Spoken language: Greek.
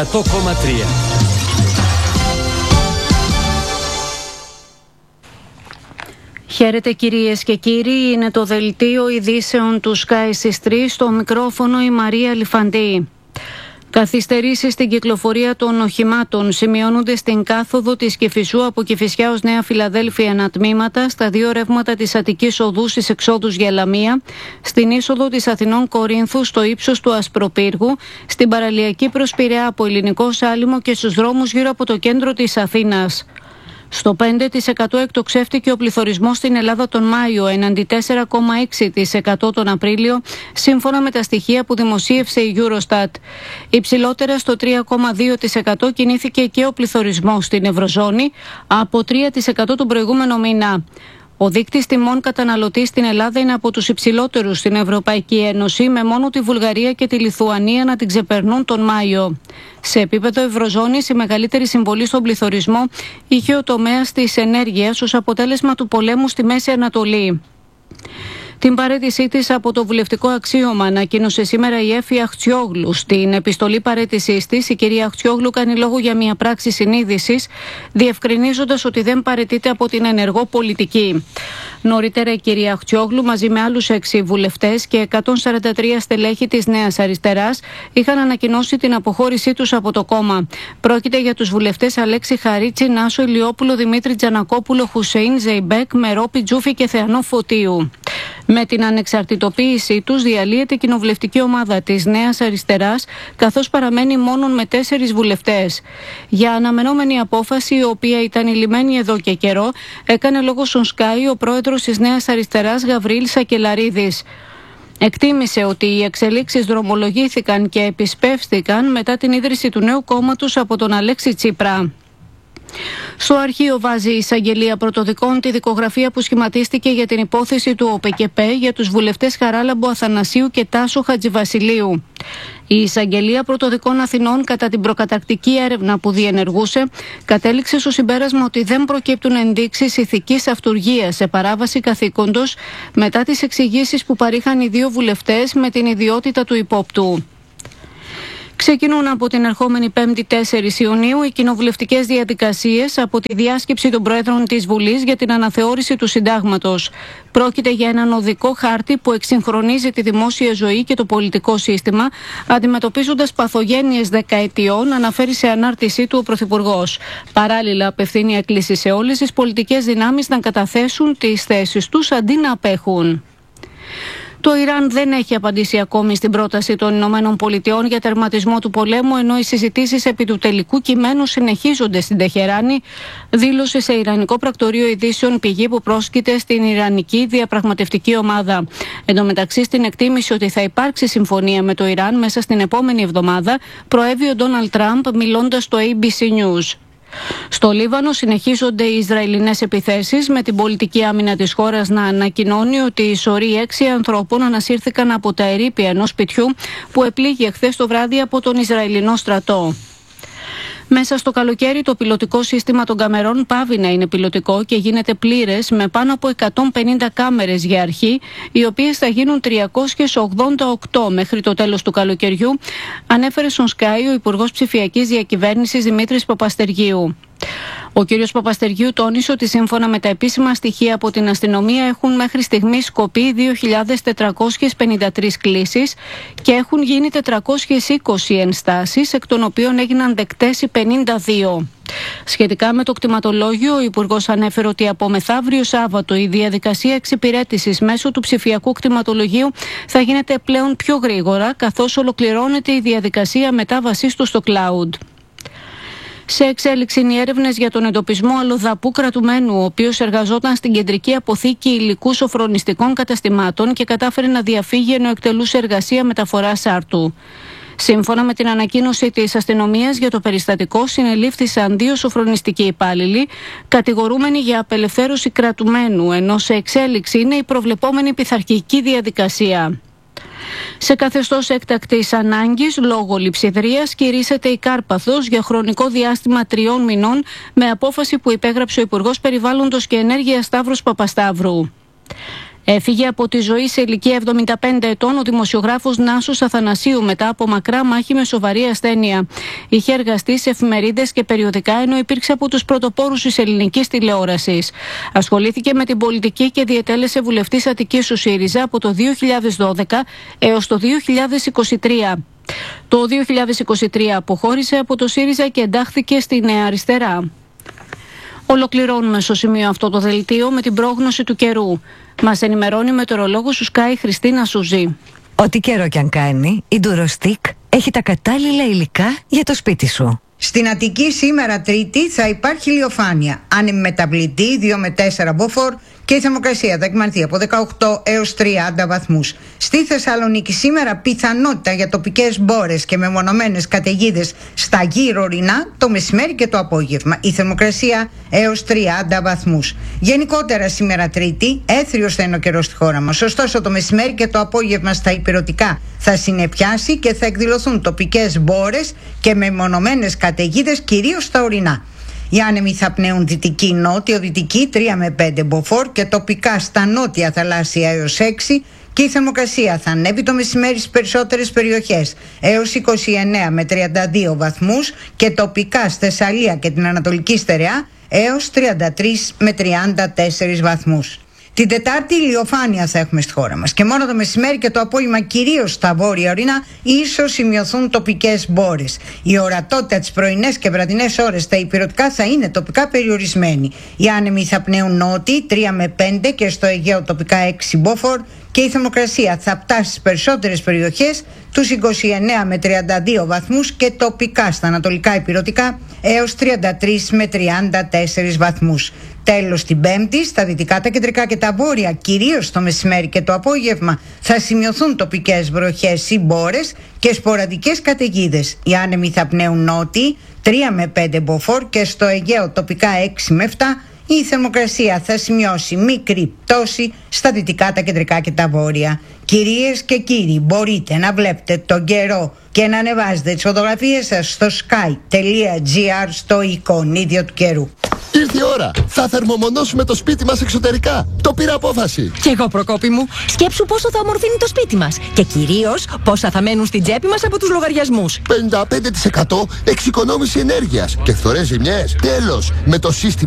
100,3. Χαίρετε κυρίες και κύριοι, είναι το δελτίο ειδήσεων του Sky στις 3, στο μικρόφωνο η Μαρία Λιφαντή. Καθυστερήσεις στην κυκλοφορία των οχημάτων σημειώνονται στην κάθοδο της Κηφισού από Κηφισιά ως Νέα Φιλαδέλφια ανατμήματα, στα δύο ρεύματα της Αττικής Οδού στις εξόδους για Λαμία, στην είσοδο της Αθηνών Κορίνθου στο ύψος του Ασπροπύργου, στην παραλιακή προς Πειραιά από Ελληνικό Σάλιμο και στους δρόμους γύρω από το κέντρο της Αθήνας. Στο 5% εκτοξεύτηκε ο πληθωρισμός στην Ελλάδα τον Μάιο, έναντι 4,6% τον Απρίλιο, σύμφωνα με τα στοιχεία που δημοσίευσε η Eurostat. Υψηλότερα στο 3,2% κινήθηκε και ο πληθωρισμός στην Ευρωζώνη, από 3% τον προηγούμενο μήνα. Ο δείκτης τιμών καταναλωτή στην Ελλάδα είναι από τους υψηλότερους στην Ευρωπαϊκή Ένωση, με μόνο τη Βουλγαρία και τη Λιθουανία να την ξεπερνούν τον Μάιο. Σε επίπεδο Ευρωζώνης, η μεγαλύτερη συμβολή στον πληθωρισμό είχε ο τομέας της ενέργειας ως αποτέλεσμα του πολέμου στη Μέση Ανατολή. Την παραίτησή της από το βουλευτικό αξίωμα ανακοίνωσε σήμερα η Έφη Αχτσιόγλου. Στην επιστολή παραίτησής της, η κυρία Αχτσιόγλου κάνει λόγο για μια πράξη συνείδησης, διευκρινίζοντας ότι δεν παραιτείται από την ενεργό πολιτική. Νωρίτερα, η κυρία Αχτσιόγλου μαζί με άλλους 6 βουλευτές και 143 στελέχη της Νέας Αριστεράς είχαν ανακοινώσει την αποχώρησή τους από το κόμμα. Πρόκειται για τους βουλευτές Αλέξη Χαρίτσι, Νάσο Ηλιόπουλο, Δημήτρη Τζανακόπουλο, Χουσέιν Ζεϊμπέκ, Μερόπη Τζούφη και Θεανό Φωτίου. Με την ανεξαρτητοποίησή τους διαλύεται η κοινοβουλευτική ομάδα της Νέας Αριστεράς, καθώς παραμένει μόνον με 4 βουλευτές. Για αναμενόμενη απόφαση, η οποία ήταν ηλυμένη εδώ και καιρό, έκανε λόγο στον Sky ο πρόεδρος της Νέας Αριστεράς Γαβρίλ Σακελαρίδης. Εκτίμησε ότι οι εξελίξεις δρομολογήθηκαν και επισπεύστηκαν μετά την ίδρυση του νέου κόμματος από τον Αλέξη Τσίπρα. Στο αρχείο βάζει η εισαγγελία πρωτοδικών τη δικογραφία που σχηματίστηκε για την υπόθεση του ΟΠΕΚΕΠΕ για τους βουλευτές Χαράλαμπο Αθανασίου και Τάσο Χατζηβασιλείου. Η εισαγγελία πρωτοδικών Αθηνών, κατά την προκαταρκτική έρευνα που διενεργούσε, κατέληξε στο συμπέρασμα ότι δεν προκύπτουν ενδείξεις ηθικής αυτουργίας σε παράβαση καθήκοντος μετά τις εξηγήσεις που παρήχαν οι 2 βουλευτές με την ιδιότητα του υπόπτου. Ξεκινούν από την ερχόμενη 5η 4 Ιουνίου οι κοινοβουλευτικές διαδικασίες από τη διάσκεψη των Προέδρων της Βουλής για την αναθεώρηση του Συντάγματος. Πρόκειται για έναν οδικό χάρτη που εξυγχρονίζει τη δημόσια ζωή και το πολιτικό σύστημα, αντιμετωπίζοντας παθογένειες δεκαετιών, αναφέρει σε ανάρτησή του ο Πρωθυπουργός. Παράλληλα, απευθύνει έκκληση σε όλες τις πολιτικές δυνάμεις να καταθέσουν τις θέσεις τους αντί να απέχουν. Το Ιράν δεν έχει απαντήσει ακόμη στην πρόταση των Ηνωμένων Πολιτειών για τερματισμό του πολέμου, ενώ οι συζητήσεις επί του τελικού κειμένου συνεχίζονται στην Τεχεράνη, δήλωσε σε Ιρανικό πρακτορείο ειδήσεων πηγή που πρόσκειται στην Ιρανική διαπραγματευτική ομάδα. Εν τω μεταξύ, στην εκτίμηση ότι θα υπάρξει συμφωνία με το Ιράν μέσα στην επόμενη εβδομάδα, προέβη ο Ντόναλντ Τραμπ μιλώντας στο ABC News. Στο Λίβανο συνεχίζονται οι Ισραηλινές επιθέσεις, με την πολιτική άμυνα της χώρας να ανακοινώνει ότι οι σωροί 6 ανθρώπων ανασύρθηκαν από τα ερείπια ενός σπιτιού που επλήγει χθες το βράδυ από τον Ισραηλινό στρατό. Μέσα στο καλοκαίρι το πιλωτικό σύστημα των καμερών πάβει να είναι πιλωτικό και γίνεται πλήρες, με πάνω από 150 κάμερες για αρχή, οι οποίες θα γίνουν 388 μέχρι το τέλος του καλοκαιριού, ανέφερε στον Sky ο Υπουργός Ψηφιακής Διακυβέρνησης Δημήτρης Παπαστεργίου. Ο κ. Παπαστεργίου τόνισε ότι σύμφωνα με τα επίσημα στοιχεία από την αστυνομία έχουν μέχρι στιγμής σκοπεί 2.453 κλήσεις και έχουν γίνει 420 ενστάσεις, εκ των οποίων έγιναν δεκτές οι 52. Σχετικά με το κτηματολόγιο, ο Υπουργός ανέφερε ότι από μεθαύριο Σάββατο η διαδικασία εξυπηρέτησης μέσω του ψηφιακού κτηματολογίου θα γίνεται πλέον πιο γρήγορα, καθώς ολοκληρώνεται η διαδικασία μετάβασής του στο cloud. Σε εξέλιξη είναι οι έρευνες για τον εντοπισμό αλλοδαπού κρατουμένου, ο οποίος εργαζόταν στην κεντρική αποθήκη υλικού σοφρονιστικών καταστημάτων και κατάφερε να διαφύγει ενώ εκτελούσε εργασία μεταφοράς άρτου. Σύμφωνα με την ανακοίνωση της αστυνομίας για το περιστατικό, συνελήφθησαν 2 σοφρονιστικοί υπάλληλοι, κατηγορούμενοι για απελευθέρωση κρατουμένου, ενώ σε εξέλιξη είναι η προβλεπόμενη πειθαρχική διαδικασία. Σε καθεστώς έκτακτης ανάγκης, λόγω λειψιδρίας, κηρύσσεται η Κάρπαθος για χρονικό διάστημα 3 μηνών, με απόφαση που υπέγραψε ο Υπουργός Περιβάλλοντος και Ενέργειας Σταύρος Παπασταύρου. Έφυγε από τη ζωή σε ηλικία 75 ετών ο δημοσιογράφος Νάσος Αθανασίου μετά από μακρά μάχη με σοβαρή ασθένεια. Είχε εργαστεί σε εφημερίδες και περιοδικά, ενώ υπήρξε από τους πρωτοπόρους της ελληνικής τηλεόρασης. Ασχολήθηκε με την πολιτική και διετέλεσε βουλευτής Αττικής του ΣΥΡΙΖΑ από το 2012 έως το 2023. Το 2023 αποχώρησε από το ΣΥΡΙΖΑ και εντάχθηκε στη Νέα Αριστερά. Ολοκληρώνουμε στο σημείο αυτό το δελτίο με την πρόγνωση του καιρού. Μας ενημερώνει η μετεωρολόγος του Sky Χριστίνα Σουζή. Ό,τι καιρό κι αν κάνει, η Durostick έχει τα κατάλληλα υλικά για το σπίτι σου. Στην Αττική σήμερα Τρίτη θα υπάρχει ηλιοφάνεια, άνεμη μεταβλητή 2 με 4 μποφόρ και η θερμοκρασία θα εκμανθεί από 18 έως 30 βαθμούς. Στη Θεσσαλονίκη σήμερα πιθανότητα για τοπικές μπόρες και μεμονωμένες καταιγίδες στα γύρω ορεινά το μεσημέρι και το απόγευμα. Η θερμοκρασία έως 30 βαθμούς. Γενικότερα σήμερα Τρίτη έθριος θα είναι ο καιρός στη χώρα μας. Ωστόσο το μεσημέρι και το απόγευμα στα ηπειρωτικά θα συνεπιάσει και θα εκδηλωθούν τοπικές μπόρες και μεμονωμένες καταιγίδες κυρίως στα ορεινά. Οι άνεμοι θα πνέουν δυτική νότιο-δυτική 3 με 5 μποφόρ και τοπικά στα νότια θαλάσσια έως 6 και η θερμοκρασία θα ανέβει το μεσημέρι στις περισσότερες περιοχές έως 29 με 32 βαθμούς και τοπικά στη Θεσσαλία και την Ανατολική Στερεά έως 33 με 34 βαθμούς. Την Τετάρτη ηλιοφάνεια θα έχουμε στη χώρα μας και μόνο το μεσημέρι και το απόγευμα κυρίως στα βόρεια ορεινά ίσως σημειωθούν τοπικές μπόρες. Η ορατότητα τις πρωινές και βραδινές ώρες στα ηπειρωτικά θα είναι τοπικά περιορισμένη. Οι άνεμοι θα πνέουν νότιοι 3 με 5 και στο Αιγαίο τοπικά 6 μποφόρ και η θερμοκρασία θα φτάσει στις περισσότερες περιοχές τους 29 με 32 βαθμούς και τοπικά στα ανατολικά ηπειρωτικά έως 33 με 34 βαθμούς. Τέλος την Πέμπτη, στα δυτικά, τα κεντρικά και τα βόρεια, κυρίως το μεσημέρι και το απόγευμα, θα σημειωθούν τοπικές βροχές ή μπόρες και σποραδικές καταιγίδες. Οι άνεμοι θα πνέουν νότιοι 3 με 5 μποφόρ και στο Αιγαίο τοπικά 6 με 7. Η θερμοκρασία θα σημειώσει μικρή πτώση στα δυτικά, τα κεντρικά και τα βόρεια. Κυρίες και κύριοι, μπορείτε να βλέπετε τον καιρό και να ανεβάζετε τις φωτογραφίες σας στο sky.gr στο εικονίδιο του καιρού. Ήρθε η ώρα! Θα θερμομονώσουμε το σπίτι μας εξωτερικά. Το πήρα απόφαση. Κι εγώ, Προκόπη μου. Σκέψου πόσο θα ομορφύνει το σπίτι μας. Και κυρίως πόσα θα μένουν στην τσέπη μας από τους λογαριασμούς. 55% εξοικονόμηση ενέργειας και φθορές ζημιές. Τέλος! Με το σύστημα